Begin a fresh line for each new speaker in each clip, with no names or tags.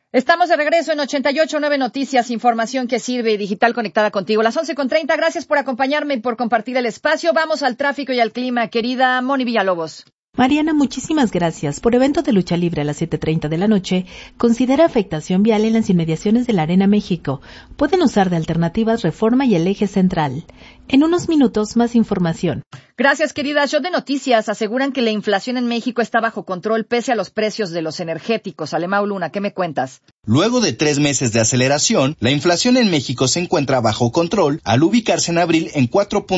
Estamos de regreso en 88.9 Noticias, información que sirve y digital conectada contigo. Las 11:30, gracias por acompañarme y por compartir el espacio. Vamos al tráfico y al clima, querida Moni Villalobos.
Mariana, muchísimas gracias. Por evento de lucha libre a las 7:30 de la noche, considera afectación vial en las inmediaciones de la Arena México. Pueden usar de alternativas Reforma y el Eje Central. En unos minutos, más información.
Gracias, querida. Shot de Noticias aseguran que la inflación en México está bajo control pese a los precios de los energéticos. Alemão Luna, ¿qué me cuentas?
Luego de 3 meses de aceleración, la inflación en México se encuentra bajo control al ubicarse en abril en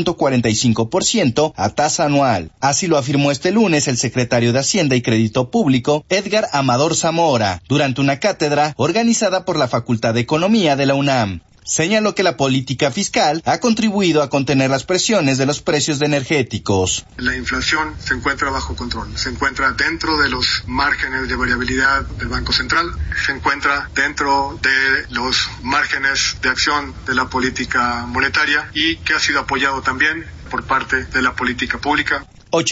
4.45% a tasa anual. Así lo afirmó este lunes el secretario de Hacienda y Crédito Público, Edgar Amador Zamora, durante una cátedra organizada por la Facultad de Economía de la UNAM. Señaló que la política fiscal ha contribuido a contener las presiones de los precios de energéticos.
La inflación se encuentra bajo control, se encuentra dentro de los márgenes de variabilidad del Banco Central, se encuentra dentro de los márgenes de acción de la política monetaria y que ha sido apoyado también por parte de la política pública.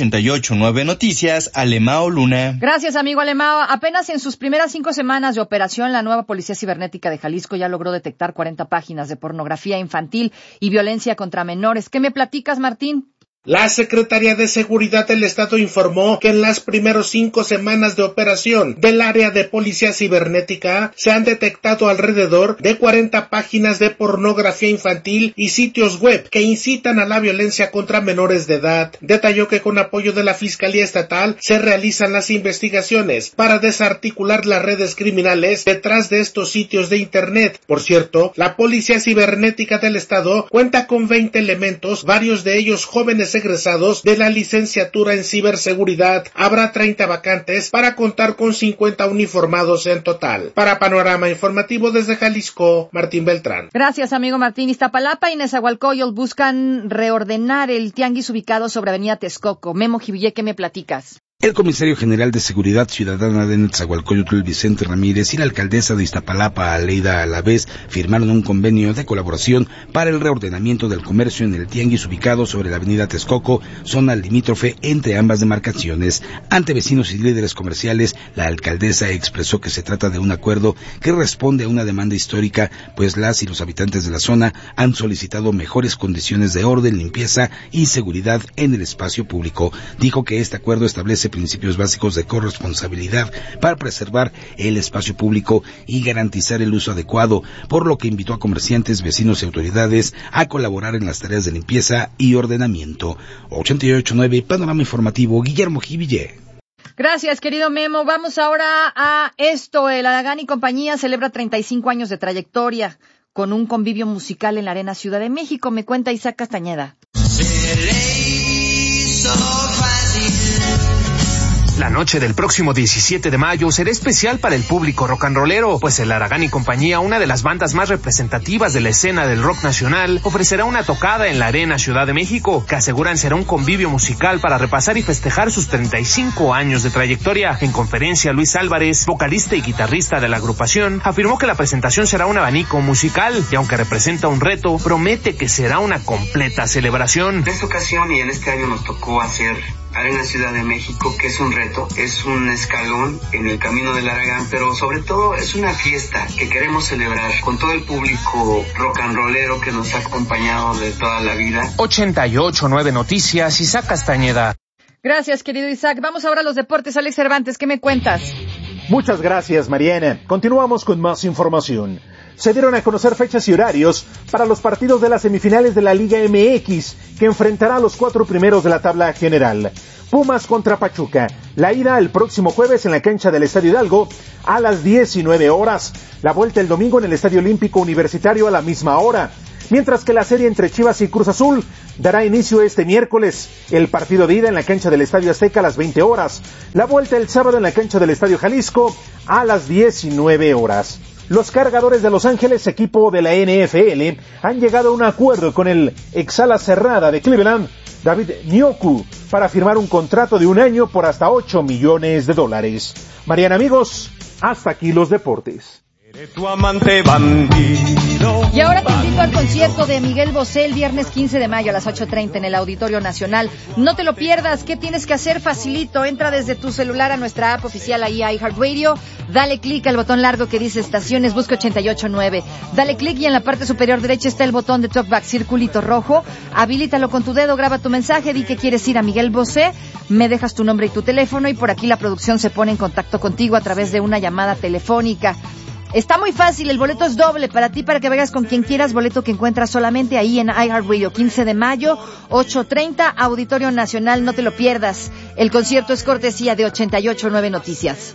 88.9 Noticias, Alemão Luna.
Gracias, amigo Alemão. Apenas en sus primeras 5 semanas de operación, la nueva Policía Cibernética de Jalisco ya logró detectar 40 páginas de pornografía infantil y violencia contra menores. ¿Qué me platicas, Martín?
La Secretaría de Seguridad del Estado informó que en las primeras 5 semanas de operación del área de Policía Cibernética se han detectado alrededor de 40 páginas de pornografía infantil y sitios web que incitan a la violencia contra menores de edad. Detalló que con apoyo de la Fiscalía Estatal se realizan las investigaciones para desarticular las redes criminales detrás de estos sitios de Internet. Por cierto, la Policía Cibernética del Estado cuenta con 20 elementos, varios de ellos jóvenes egresados de la licenciatura en ciberseguridad. Habrá 30 vacantes para contar con 50 uniformados en total. Para Panorama Informativo desde Jalisco, Martín Beltrán.
Gracias, amigo Martín. Iztapalapa y Nezahualcóyotl buscan reordenar el tianguis ubicado sobre Avenida Texcoco. Memo Jivillé, ¿qué me platicas?
El comisario general de Seguridad Ciudadana de Nezahualcóyotl, Vicente Ramírez, y la alcaldesa de Iztapalapa, Aleida Alavés, firmaron un convenio de colaboración para el reordenamiento del comercio en el tianguis ubicado sobre la avenida Texcoco, zona limítrofe entre ambas demarcaciones. Ante vecinos y líderes comerciales, la alcaldesa expresó que se trata de un acuerdo que responde a una demanda histórica, pues las y los habitantes de la zona han solicitado mejores condiciones de orden, limpieza y seguridad en el espacio público. Dijo que este acuerdo establece principios básicos de corresponsabilidad para preservar el espacio público y garantizar el uso adecuado, por lo que invitó a comerciantes, vecinos y autoridades a colaborar en las tareas de limpieza y ordenamiento. 88.9 Panorama Informativo, Guillermo Jivillé.
Gracias, querido Memo. Vamos ahora a esto. El Aragán y compañía celebra 35 años de trayectoria con un convivio musical en la Arena Ciudad de México. Me cuenta Isaac Castañeda.
La noche del próximo 17 de mayo será especial para el público rock and rollero, pues el Aragán y compañía, una de las bandas más representativas de la escena del rock nacional, ofrecerá una tocada en la Arena Ciudad de México, que aseguran será un convivio musical para repasar y festejar sus 35 años de trayectoria. En conferencia, Luis Álvarez, vocalista y guitarrista de la agrupación, afirmó que la presentación será un abanico musical, y aunque representa un reto, promete que será una completa celebración.
En esta ocasión y en este año nos tocó hacer Arena Ciudad de México, que es un reto, es un escalón en el camino del Aragán, pero sobre todo es una fiesta que queremos celebrar con todo el público rock and rollero que nos ha acompañado de toda la vida.
88.9 Noticias, Isaac Castañeda.
Gracias, querido Isaac. Vamos ahora a los deportes. Alex Cervantes, ¿qué me cuentas?
Muchas gracias, Mariana. Continuamos con más información. Se dieron a conocer fechas y horarios para los partidos de las semifinales de la Liga MX, que enfrentará a los 4 primeros de la tabla general. Pumas contra Pachuca. La ida el próximo jueves en la cancha del Estadio Hidalgo a las 19 horas. La vuelta el domingo en el Estadio Olímpico Universitario a la misma hora. Mientras que la serie entre Chivas y Cruz Azul dará inicio este miércoles. El partido de ida en la cancha del Estadio Azteca a las 20 horas. La vuelta el sábado en la cancha del Estadio Jalisco a las 19 horas. Los Cargadores de Los Ángeles, equipo de la NFL, han llegado a un acuerdo con el exala cerrada de Cleveland, David Njoku, para firmar un contrato de 1 año por hasta $8 millones. Mariana, amigos, hasta aquí los deportes.
Y ahora te invito al concierto de Miguel Bosé el viernes 15 de mayo a las 8:30 en el Auditorio Nacional. No te lo pierdas. ¿Qué tienes que hacer? Facilito. Entra desde tu celular a nuestra app oficial ahí, iHeartRadio. dale clic al botón largo que dice estaciones, busca 88.9. Dale clic y en la parte superior derecha está el botón de talkback, circulito rojo. Habilítalo con tu dedo, graba tu mensaje, di que quieres ir a Miguel Bosé, me dejas tu nombre y tu teléfono y por aquí la producción se pone en contacto contigo a través de una llamada telefónica. Está muy fácil, el boleto es doble para ti, para que vayas con quien quieras, boleto que encuentras solamente ahí en iHeartRadio, 15 de mayo, 8:30, Auditorio Nacional, no te lo pierdas. El concierto es cortesía de 88.9 Noticias.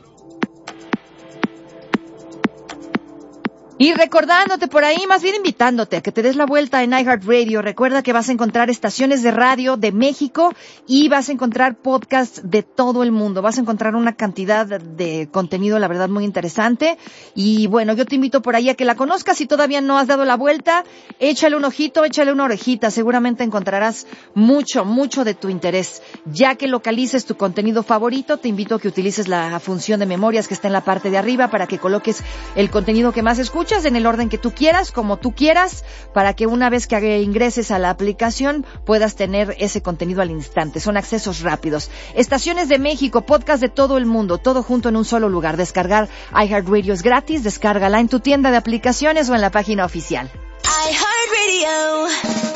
Y recordándote por ahí, más bien invitándote a que te des la vuelta en iHeartRadio. Recuerda que vas a encontrar estaciones de radio de México y vas a encontrar podcasts de todo el mundo. Vas a encontrar una cantidad de contenido, la verdad, muy interesante. Y bueno, yo te invito por ahí a que la conozcas. Si todavía no has dado la vuelta, échale un ojito, échale una orejita. Seguramente encontrarás mucho, mucho de tu interés. Ya que localices tu contenido favorito, te invito a que utilices la función de memorias que está en la parte de arriba para que coloques el contenido que más escuchas en el orden que tú quieras, como tú quieras, para que una vez que ingreses a la aplicación puedas tener ese contenido al instante. Son accesos rápidos. Estaciones de México, podcast de todo el mundo, todo junto en un solo lugar. Descargar iHeartRadio es gratis, descárgala en tu tienda de aplicaciones o en la página oficial. iHeartRadio.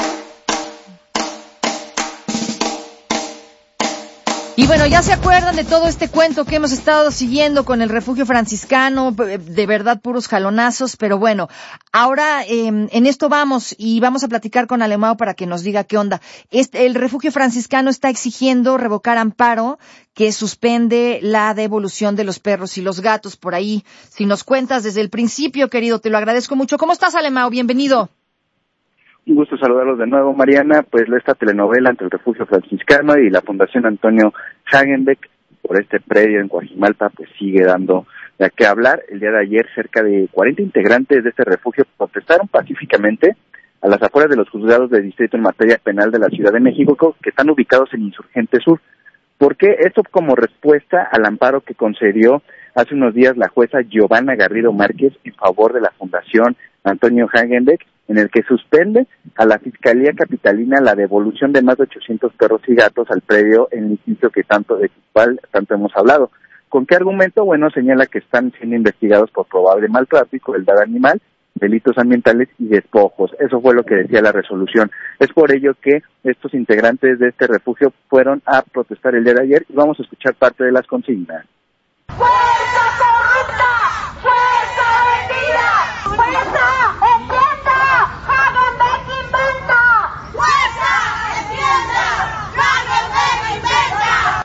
Y bueno, ya se acuerdan de todo este cuento que hemos estado siguiendo con el refugio franciscano, de verdad puros jalonazos, pero bueno, ahora en esto vamos y vamos a platicar con Alemão para que nos diga qué onda. El refugio franciscano está exigiendo revocar amparo que suspende la devolución de los perros y los gatos por ahí. Si nos cuentas desde el principio, querido, te lo agradezco mucho. ¿Cómo estás, Alemão? Bienvenido.
Un gusto saludarlos de nuevo, Mariana. Pues esta telenovela entre el Refugio Franciscano y la Fundación Antonio Hagenbeck por este predio en Coajimalpa pues sigue dando de qué hablar. El día de ayer cerca de 40 integrantes de este refugio protestaron pacíficamente a las afueras de los juzgados de distrito en materia penal de la Ciudad de México que están ubicados en Insurgente Sur. ¿Por qué? Esto como respuesta al amparo que concedió hace unos días la jueza Giovanna Garrido Márquez en favor de la Fundación Antonio Hagenbeck, en el que suspende a la Fiscalía Capitalina la devolución de más de 800 perros y gatos al predio en el sitio de cual tanto hemos hablado. ¿Con qué argumento? Bueno, señala que están siendo investigados por probable maltrato y crueldad animal, delitos ambientales y despojos. Eso fue lo que decía la resolución. Es por ello que estos integrantes de este refugio fueron a protestar el día de ayer y vamos a escuchar parte de las consignas.
¡Fuerza corrupta! ¡Fuerza vendida! ¡Fuerza entienda! ¡Hagenbeck inventa! ¡Fuerza entienda! ¡Hagenbeck inventa!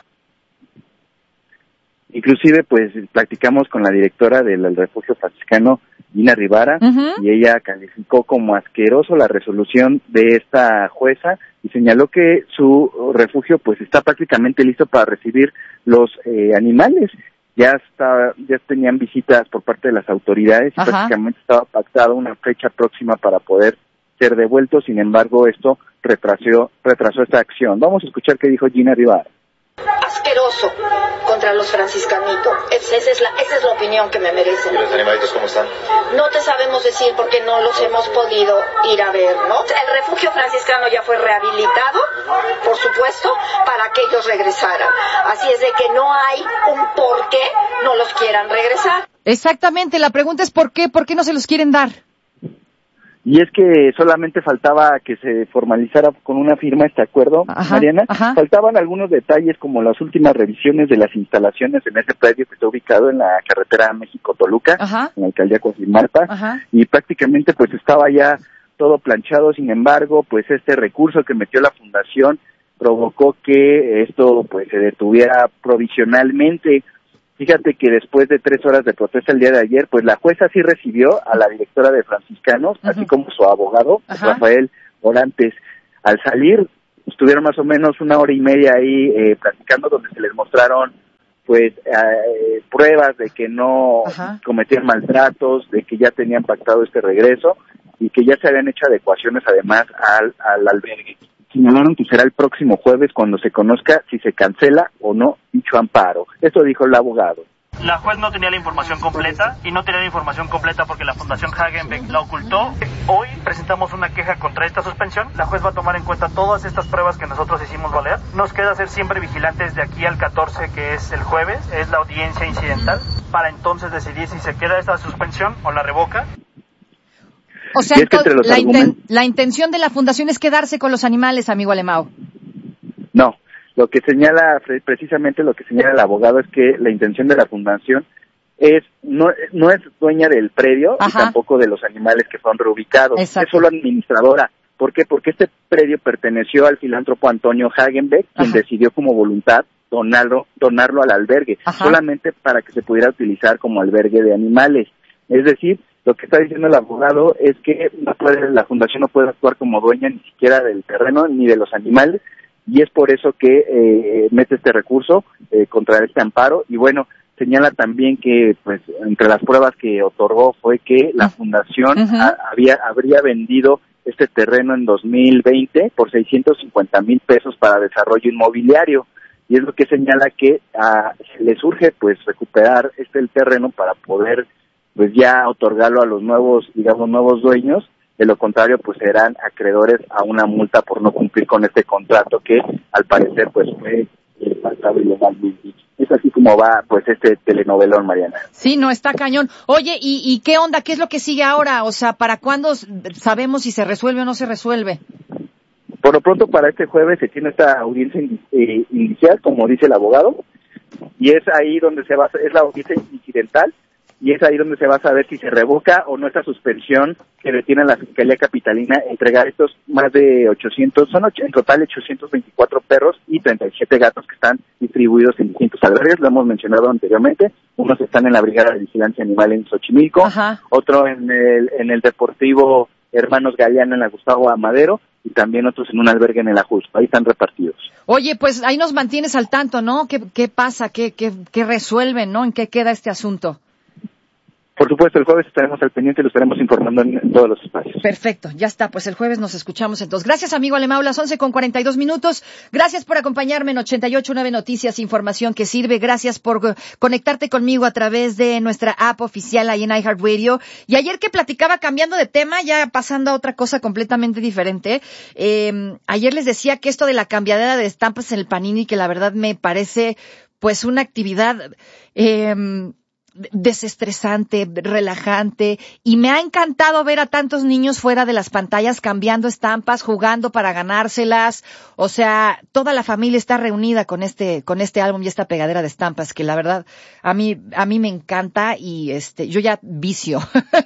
Inclusive, pues, platicamos con la directora del refugio franciscano, Gina Rivara, y ella calificó como asqueroso la resolución de esta jueza y señaló que su refugio, pues, está prácticamente listo para recibir los animales. Ya tenían visitas por parte de las autoridades y prácticamente estaba pactada una fecha próxima para poder ser devuelto. Sin embargo, esto retrasó esta acción. Vamos a escuchar qué dijo Gina Rivara.
Asqueroso contra los franciscanitos. Esa es la opinión que me merecen.
¿Y los animalitos cómo están?
No te sabemos decir porque no los hemos podido ir a ver, ¿no? El refugio franciscano ya fue rehabilitado, por supuesto, para que ellos regresaran. Así es de que no hay un por qué no los quieran regresar.
Exactamente, la pregunta es ¿por qué? ¿Por qué no se los quieren dar?
Y es que solamente faltaba que se formalizara con una firma este acuerdo, Mariana. Faltaban algunos detalles como las últimas revisiones de las instalaciones en ese predio que está ubicado en la carretera México-Toluca, en la alcaldía Coajimalpa, y prácticamente pues estaba ya todo planchado. Sin embargo, pues este recurso que metió la fundación provocó que esto pues se detuviera provisionalmente. Fíjate que después de 3 horas de protesta el día de ayer, pues la jueza sí recibió a la directora de Franciscanos, así como su abogado, Rafael Orantes. Al salir, estuvieron más o menos 1 hora y media ahí platicando, donde se les mostraron pues pruebas de que no cometían maltratos, de que ya tenían pactado este regreso y que ya se habían hecho adecuaciones además al albergue. Señalaron que será el próximo jueves cuando se conozca si se cancela o no dicho amparo. Esto dijo el abogado.
La juez no tenía la información completa y no tenía la información completa porque la Fundación Hagenbeck la ocultó. Hoy presentamos una queja contra esta suspensión. La juez va a tomar en cuenta todas estas pruebas que nosotros hicimos valer. Nos queda ser siempre vigilantes de aquí al 14, que es el jueves, es la audiencia incidental. para entonces decidir si se queda esta suspensión o la revoca.
O sea, la intención de la fundación es quedarse con los animales, amigo Alemão.
No, lo que señala, precisamente lo que señala el abogado es que la intención de la fundación no es dueña del predio y tampoco de los animales que son reubicados. Exacto. Es solo administradora. ¿Por qué? Porque este predio perteneció al filántropo Antonio Hagenbeck, quien decidió como voluntad donarlo al albergue, solamente para que se pudiera utilizar como albergue de animales. Es decir, lo que está diciendo el abogado es que la fundación no puede actuar como dueña ni siquiera del terreno ni de los animales, y es por eso que mete este recurso contra este amparo. Y bueno, señala también que pues entre las pruebas que otorgó fue que la fundación habría vendido este terreno en 2020 por 650,000 pesos para desarrollo inmobiliario, y es lo que señala que les urge pues recuperar el terreno para poder pues ya otorgarlo a los nuevos dueños. De lo contrario, pues serán acreedores a una multa por no cumplir con este contrato que al parecer pues fue pactado ilegalmente. Es así como va pues este telenovelón, Mariana.
Sí, no, está cañón. Oye, ¿y qué onda? ¿Qué es lo que sigue ahora? O sea, ¿para cuándo sabemos si se resuelve o no se resuelve?
Por lo pronto, para este jueves se tiene esta audiencia inicial, como dice el abogado, y es ahí donde es la audiencia incidental, y es ahí donde se va a saber si se revoca o no esta suspensión que detiene a la Fiscalía Capitalina entregar estos más de 800, en total 824 perros y 37 gatos que están distribuidos en distintos albergues. Lo hemos mencionado anteriormente. Unos están en la Brigada de Vigilancia Animal en Xochimilco, otro en el Deportivo Hermanos Galeano en la Gustavo Amadero, y también otros en un albergue en el Ajusco. Ahí están repartidos.
Oye, pues ahí nos mantienes al tanto, ¿no? ¿Qué pasa? ¿Qué resuelven, no? ¿En qué queda este asunto?
Por supuesto, el jueves estaremos al pendiente y lo estaremos informando en todos los espacios.
Perfecto, ya está, pues el jueves nos escuchamos entonces. Gracias, amigo Alemão, las 11:42. Gracias por acompañarme en 88.9 Noticias, información que sirve. Gracias por conectarte conmigo a través de nuestra app oficial ahí en iHeartRadio. Y ayer que platicaba, cambiando de tema, ya pasando a otra cosa completamente diferente, ayer les decía que esto de la cambiadera de estampas en el Panini, que la verdad me parece pues una actividad desestresante, relajante, y me ha encantado ver a tantos niños fuera de las pantallas cambiando estampas, jugando para ganárselas. O sea, toda la familia está reunida con este álbum y esta pegadera de estampas que la verdad a mí me encanta, y yo ya vicio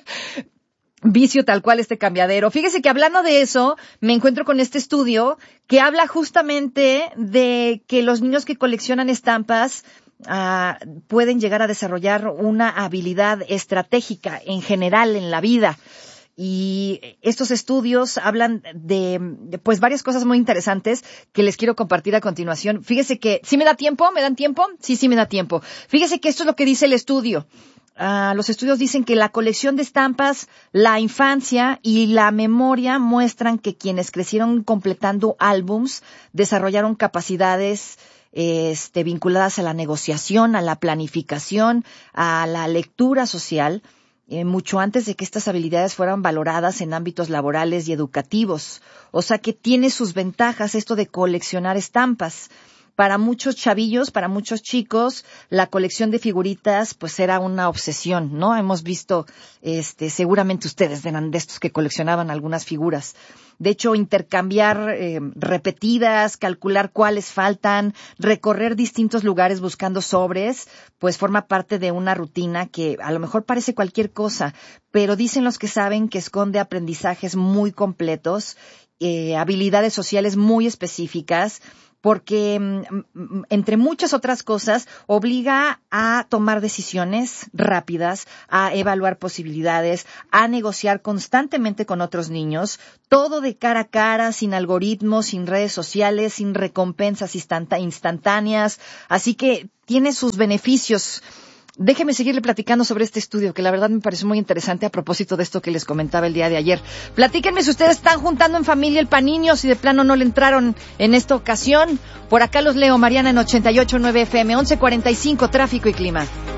tal cual este cambiadero. Fíjese que hablando de eso, me encuentro con este estudio que habla justamente de que los niños que coleccionan estampas pueden llegar a desarrollar una habilidad estratégica en general en la vida. Y estos estudios hablan de pues varias cosas muy interesantes que les quiero compartir a continuación. Fíjese que, ¿sí me da tiempo? ¿Me dan tiempo? Sí me da tiempo. Fíjese que esto es lo que dice el estudio. Los estudios dicen que la colección de estampas, la infancia y la memoria muestran que quienes crecieron completando álbums desarrollaron capacidades vinculadas a la negociación, a la planificación, a la lectura social, mucho antes de que estas habilidades fueran valoradas en ámbitos laborales y educativos. O sea que tiene sus ventajas esto de coleccionar estampas. Para muchos chavillos, para muchos chicos, la colección de figuritas pues era una obsesión, ¿no? Hemos visto, seguramente ustedes eran de estos que coleccionaban algunas figuras. De hecho, intercambiar repetidas, calcular cuáles faltan, recorrer distintos lugares buscando sobres, pues forma parte de una rutina que a lo mejor parece cualquier cosa, pero dicen los que saben que esconde aprendizajes muy completos, habilidades sociales muy específicas, porque entre muchas otras cosas obliga a tomar decisiones rápidas, a evaluar posibilidades, a negociar constantemente con otros niños, todo de cara a cara, sin algoritmos, sin redes sociales, sin recompensas instantáneas, así que tiene sus beneficios. Déjeme seguirle platicando sobre este estudio, que la verdad me pareció muy interesante a propósito de esto que les comentaba el día de ayer. Platíquenme si ustedes están juntando en familia el Panini o si de plano no le entraron en esta ocasión. Por acá los leo, Mariana en 88.9 FM, 11:45, tráfico y clima.